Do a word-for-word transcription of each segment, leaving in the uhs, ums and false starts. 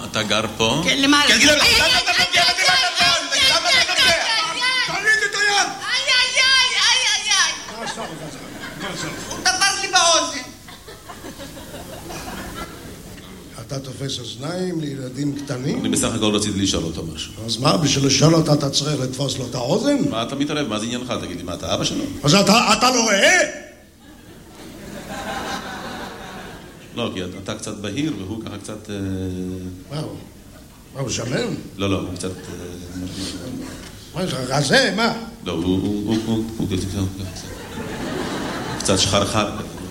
אתה גר פה? כן, למעלה. כן, גילה, למה אתה נוגע לזה בטלפון? למה אתה נוגע? תוריד את היד! איי, איי, איי, איי, איי. מה עשה לך? מה עשה לך? הוא דבר לי באוזן. אתה תופס אוזניים לילדים קטנים? אני בסך הכל רציתי לשאול אותו משהו. אז מה, בשביל לשאול אותה אתה צריך לתפוס לו את האוזן? מה אתה מתערב? מה זה עניינך? תגיד לי, מה אתה אבא שלו? אז אתה, אתה לא רואה? לא, כי אתה קצת בהיר והוא ככה קצת... מה הוא? מה הוא שמן? לא, לא, הוא קצת... מה יש לך? רזה? מה? לא, הוא קצת שחרחר.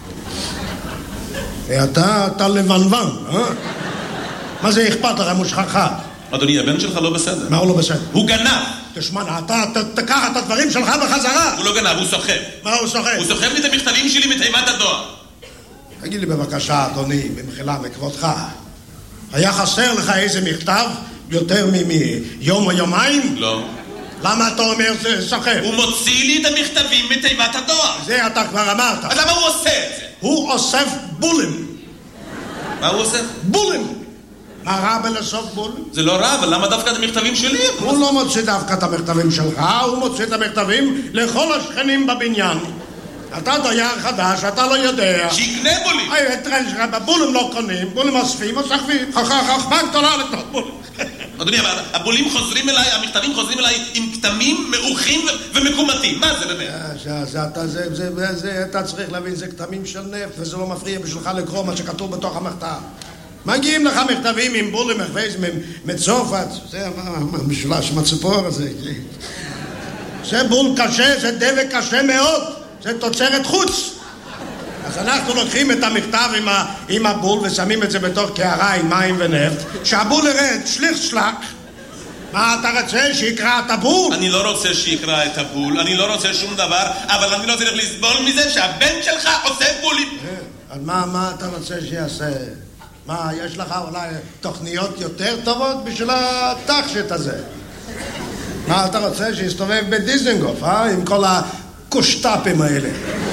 אתה, אתה לבנוון, אה? מה זה אכפת לך אם הוא שחרחר? אדוני, הבן שלך לא בסדר. מה הוא לא בסדר? הוא גנב. תשמע, אתה תקח את הדברים שלך בחזרה. הוא לא גנב, הוא סוחב. מה הוא סוחב? הוא סוחב לי את המכתבים שלי מתיבת הדואר. תגיד לי בבקשה, אדוני, במחילה מכבודך, היה חסר לך איזה מכתב יותר מיום או יומיים? לא. למה אתה אומר זה סוחב? הוא מוציא לי את המכתבים מתיבת הדואר. זה אתה כבר אמרת. אז למה הוא עושה את זה? הוא אוסף בולים. מה הוא עושה? בולים. מה רע בלאסוף בולים? זה לא רע, אבל למה דווקא את המכתבים שלי? הוא לא מוציא דווקא את המכתבים שלך, הוא מוציא את המכתבים לכל השכנים בבניין. אתה דייר חדש, אתה לא יודע. שיקנה בולים. בולים לא קונים, בולים אוספים, אוספים. חכמה גדולה לקנות בולים. אדוני, אבל הבולים חוזרים אליי, המכתבים חוזרים אליי עם כתמים מעוכים ומקומטים. מה זה באמת? אתה צריך להבין, זה כתמים של נפט, וזה לא מפריע בשבילך לקרוא מה שכתוב בתוך המכתב. מגיעים לך מכתבים עם בולים מצרפת, זה המשולש עם הציפור הזה. זה בול קשה, זה דבק קשה מאוד, זה תוצרת חוץ. אז אנחנו לוקחים את המכתב עם, ה, עם הבול ושמים את זה בתוך קערה עם מים ונפט, שהבול ירד, שליך שלק. מה אתה רוצה, שיקרא את הבול? אני לא רוצה שיקרא את הבול, אני לא רוצה שום דבר, אבל אני לא צריך לסבול מזה שהבן שלך עושה בולים. אז מה, מה אתה רוצה שיעשה? מה, יש לך אולי תוכניות יותר טובות בשביל התחשת הזה? מה אתה רוצה שיסתובב בדיזנגוף, אה? עם כל הקושטאפים האלה.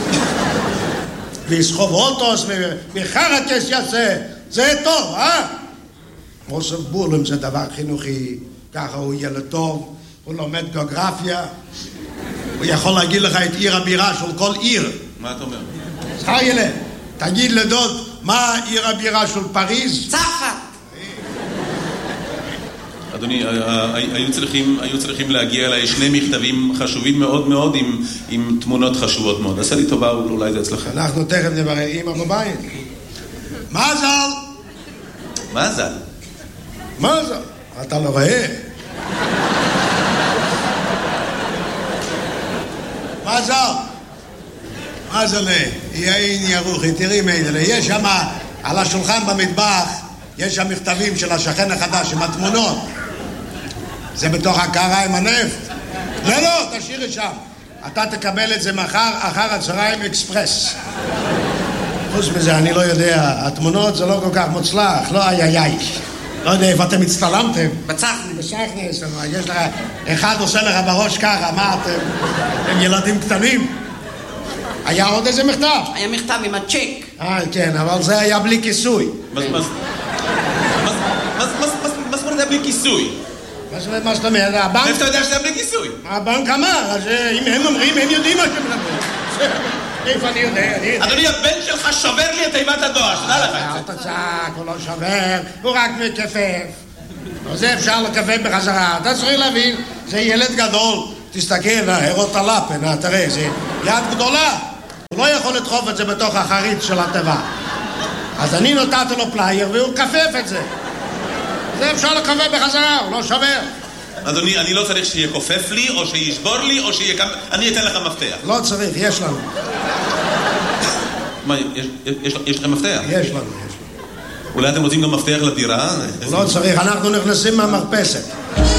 ויסחוב אוטוס וחרקס יעשה, זה טוב, אה? אוסף בולים זה דבר חינוכי, ככה הוא ילד טוב, הוא לומד גיאוגרפיה, הוא יכול להגיד לך את עיר הבירה של כל עיר. מה אתה אומר? חיילה, תגיד לדוד, מה עיר הבירה של פריז? צרפת. אדוני, היו צריכים, היו צריכים להגיע אליי שני מכתבים חשובים מאוד מאוד עם, עם תמונות חשובות מאוד. עשה לי טובה, אולי זה אצלך. אנחנו תכף נברר אמא בבית. מזל! מזל? מזל! אתה לא רואה? מזל! מזל, יאין ירוחי, תראי מיידלה. יש שם, על השולחן במטבח, יש שם מכתבים של השכן החדש עם התמונות. זה בתוך הקערה עם הנפט. לא, לא, תשאיר את שם. אתה תקבל את זה מחר, אחר הצהריים אקספרס. חוץ מזה, אני לא יודע, התמונות זה לא כל כך מוצלח, לא איי איי איי. לא יודע איפה אתם הצטלמתם. בצחני. בצחני, יש לך, אחד עושה לך בראש ככה, מה אתם? הם ילדים קטנים. היה עוד איזה מכתב? היה מכתב עם הצ'ק. אה, כן, אבל זה היה בלי כיסוי. מה זאת אומרת בלי כיסוי? מה זאת אומרת? הבנק... איפה אתה יודע שזה בלי כיסוי? הבנק אמר, אז אם הם אומרים, הם יודעים מה שהם מדברים. איפה אני יודע? אדוני, הבן שלך שובר לי את תיבת הדואר, שתדע לך. אל תצעק, הוא לא שובר, הוא רק מכפף. זה אפשר לכפף בחזרה. אתה צריך להבין, זה ילד גדול. תסתכל, הרות הלפן, תראה, זה יד גדולה. הוא לא יכול לדחוף את זה בתוך החריץ של הטבע. אז אני נתתי לו פלייר והוא כפף את זה. זה אפשר לכפף בחזרה, הוא לא שובר. אדוני, אני לא צריך שיכופף לי, או שישבור לי, או שיהיה... אני אתן לך מפתח. לא צריך, יש לנו. מה, יש לכם מפתח? יש לנו, יש לנו. אולי אתם רוצים גם מפתח לדירה? לא צריך, אנחנו נכנסים מהמרפסת.